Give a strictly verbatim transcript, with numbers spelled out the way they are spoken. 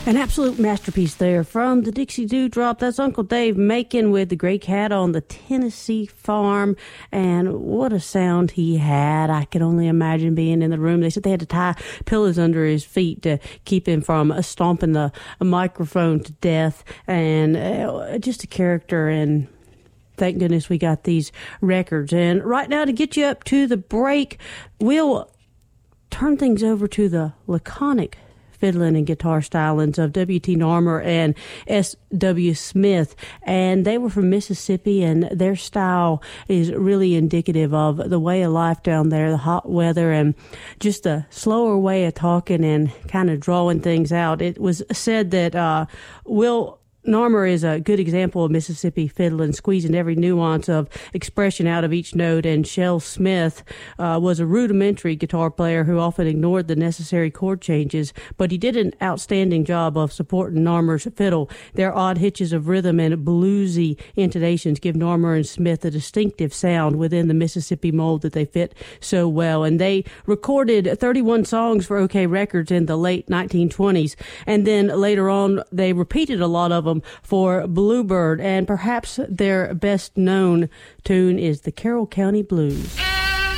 An absolute masterpiece there from the Dixie Dewdrop. That's Uncle Dave Macon with the Gray Cat on the Tennessee farm. And what a sound he had. I could only imagine being in the room. They said they had to tie pillows under his feet to keep him from stomping the microphone to death. And uh, just a character, and thank goodness we got these records. And right now, to get you up to the break, we'll turn things over to the laconic fiddling and guitar stylings of W T Narmer and S W Smith. And they were from Mississippi, and their style is really indicative of the way of life down there, the hot weather, and just a slower way of talking and kind of drawing things out. It was said that uh, Will Narmer is a good example of Mississippi fiddling, squeezing every nuance of expression out of each note, and Shel Smith uh, was a rudimentary guitar player who often ignored the necessary chord changes, but he did an outstanding job of supporting Narmer's fiddle. Their odd hitches of rhythm and bluesy intonations give Narmer and Smith a distinctive sound within the Mississippi mold that they fit so well, and they recorded thirty-one songs for OK Records in the late nineteen twenties, and then later on they repeated a lot of them for Bluebird, and perhaps their best known tune is the Carroll County Blues.